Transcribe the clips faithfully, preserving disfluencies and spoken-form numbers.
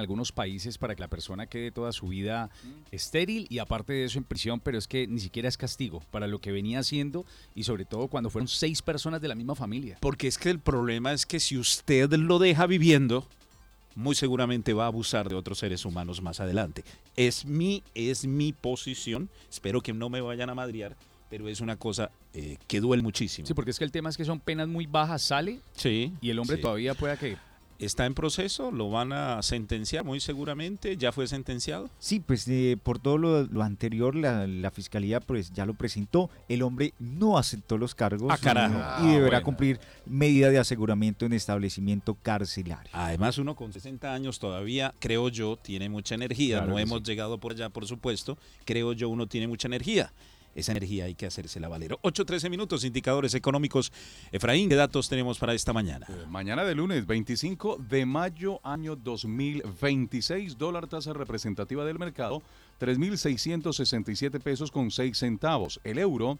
algunos países para que la persona quede toda su vida estéril y aparte de eso en prisión, pero es que ni siquiera es castigo para lo que venía haciendo y sobre todo cuando fueron seis personas de la misma familia. Porque es que el problema es que si usted lo deja viviendo, muy seguramente va a abusar de otros seres humanos más adelante. Es mi, es mi posición, espero que no me vayan a madrear, pero es una cosa eh, que duele muchísimo. Sí, porque es que el tema es que son penas muy bajas, sale sí, y el hombre sí. todavía pueda que... Está en proceso, lo van a sentenciar muy seguramente, ¿ya fue sentenciado? Sí, pues eh, por todo lo, lo anterior la, la fiscalía pues ya lo presentó, el hombre no aceptó los cargos ah, carajo. y, Ah, y deberá bueno. cumplir medida de aseguramiento en establecimiento carcelario. Además uno con sesenta años todavía, creo yo, tiene mucha energía, Claro no que hemos sí. llegado por allá por supuesto, creo yo uno tiene mucha energía. Esa energía hay que hacérsela valer. ocho trece minutos, indicadores económicos. Efraín, ¿qué datos tenemos para esta mañana? Eh, mañana de lunes, veinticinco de mayo, año dos mil veintiséis, dólar tasa representativa del mercado, tres mil seiscientos sesenta y siete pesos con seis centavos. El euro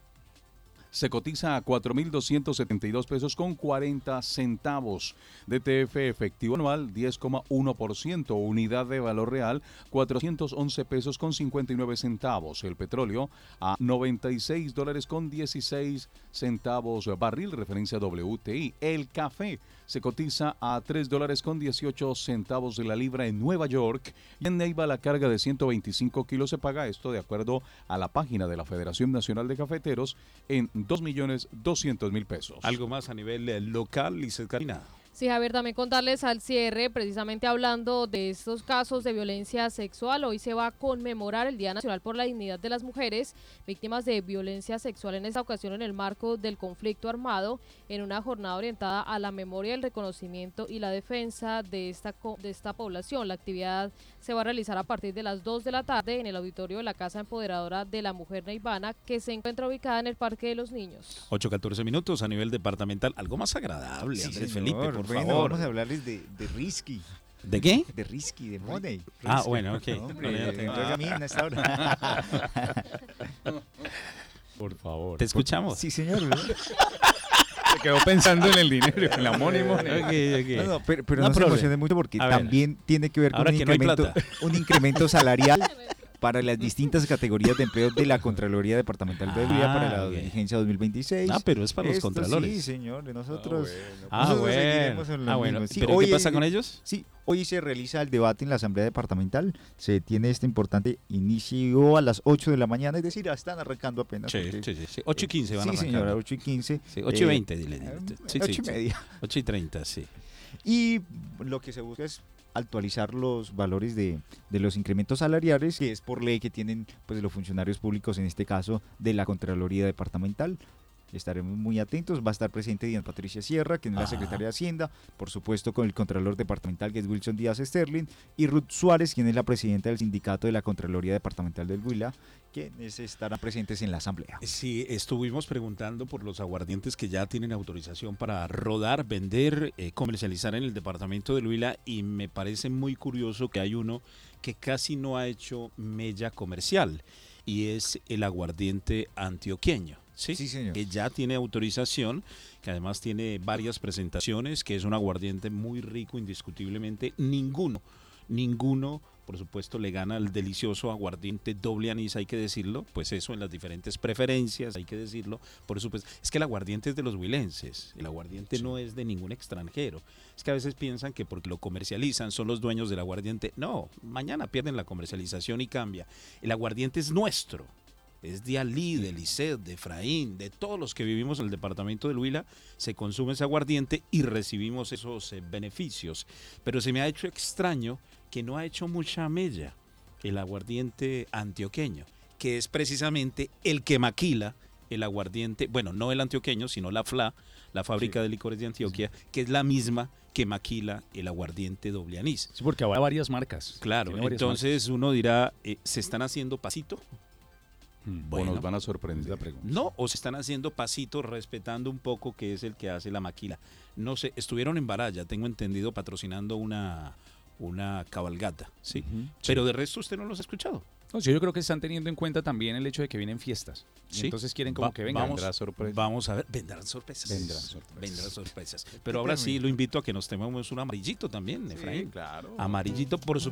se cotiza a cuatro mil doscientos setenta y dos pesos con cuarenta centavos. D T F efectivo anual diez coma uno por ciento. Unidad de valor real cuatrocientos once pesos con cincuenta y nueve centavos. El petróleo a noventa y seis dólares con dieciséis centavos barril, referencia W T I. El café se cotiza a tres dólares con dieciocho centavos de la libra en Nueva York. Y en Neiva la carga de ciento veinticinco kilos se paga, esto de acuerdo a la página de la Federación Nacional de Cafeteros, en dos millones doscientos mil pesos. Algo más a nivel eh, local, Lizeth Karina. Sí, Javier, también contarles al cierre, precisamente hablando de estos casos de violencia sexual. Hoy se va a conmemorar el Día Nacional por la Dignidad de las Mujeres víctimas de violencia sexual, en esta ocasión en el marco del conflicto armado, en una jornada orientada a la memoria, el reconocimiento y la defensa de esta, de esta población. La actividad se va a realizar a partir de las dos de la tarde en el auditorio de la Casa Empoderadora de la Mujer Neivana, que se encuentra ubicada en el Parque de los Niños. ocho catorce minutos a nivel departamental. Algo más agradable, Sí, Andrés señor. Felipe, por Bueno, favor. vamos a hablarles de, de Risky. ¿De qué? De Risky, de Money. Ah, Risky. bueno, ok. No, hombre, Bueno, te entrega a mí en esta hora. Por favor. ¿Te escuchamos? Sí, señor. Se quedó pensando en el dinero, en la money, money. Okay, okay. No, no, pero, pero No no, se problema. emocione mucho porque A ver. también tiene que ver con Ahora un que no hay incremento, plata. un incremento salarial para las distintas categorías de empleo de la Contraloría Departamental de Vía Ah, para la ok. vigencia dos mil veintiséis. Ah, pero es para los Esto contralores. Sí, señor, de nosotros. Ah, nosotros bueno. seguiremos en lo Ah, bueno. mismo. Sí, ¿Pero hoy qué pasa es- con ellos? Sí, hoy se realiza el debate en la Asamblea Departamental. Se tiene este importante inicio a las ocho de la mañana, es decir, están arrancando apenas. Sí, porque- sí, sí, sí. ocho y quince van Sí, arrancando. señora, ocho y quince. Sí, ocho y eh, veinte, dile. dile. eh, Sí, ocho sí, y sí. media. ocho y treinta, sí. Y lo que se busca es actualizar los valores de, de los incrementos salariales, que es por ley que tienen pues los funcionarios públicos, en este caso de la Contraloría Departamental. Estaremos muy atentos. Va a estar presente Diana Patricia Sierra, que es la Ajá. secretaria de Hacienda, por supuesto con el Contralor Departamental, que es Wilson Díaz Sterling, y Ruth Suárez, quien es la presidenta del sindicato de la Contraloría Departamental del Huila, quienes estarán presentes en la asamblea. Sí, estuvimos preguntando por los aguardientes que ya tienen autorización para rodar, vender, eh, comercializar en el departamento de Huila, y me parece muy curioso que hay uno que casi no ha hecho mella comercial, y es el aguardiente antioqueño. ¿Sí? Sí, señor. Que ya tiene autorización, que además tiene varias presentaciones, que es un aguardiente muy rico indiscutiblemente. Ninguno, ninguno, por supuesto, le gana al delicioso aguardiente doble anís, hay que decirlo, pues eso en las diferentes preferencias, hay que decirlo. Por supuesto, es que el aguardiente es de los huilenses, el aguardiente sí. no es de ningún extranjero. Es que a veces piensan que porque lo comercializan son los dueños del aguardiente. No, mañana pierden la comercialización y cambia. El aguardiente es nuestro. Es de Ali, de Lisset, de Efraín, de todos los que vivimos en el departamento del Huila, se consume ese aguardiente y recibimos esos eh, beneficios. Pero se me ha hecho extraño que no ha hecho mucha mella el aguardiente antioqueño, que es precisamente el que maquila el aguardiente, bueno, no el antioqueño, sino la F L A, la Fábrica sí. de Licores de Antioquia, sí. que es la misma que maquila el aguardiente doble anís. Sí, porque habrá varias marcas. Claro, varias entonces marcas. Uno dirá, eh, ¿se están haciendo pasito? Bueno, nos van a sorprender la pregunta. No, o se están haciendo pasitos respetando un poco que es el que hace la maquila. No sé, estuvieron en Baraya, tengo entendido, patrocinando una, una cabalgata, ¿sí? Uh-huh. Pero sí. de resto usted no los ha escuchado. No, sí, yo creo que están teniendo en cuenta también el hecho de que vienen fiestas. Y ¿sí? Entonces quieren como Va, que vengan. Vamos, vendrán sorpresas. Vamos a ver, vendrán sorpresas. Vendrán sorpresas. Vendrán sorpresas. Pero ahora sí lo invito a que nos tomemos un amarillito también, Efraín. Sí, claro. Amarillito, por supuesto.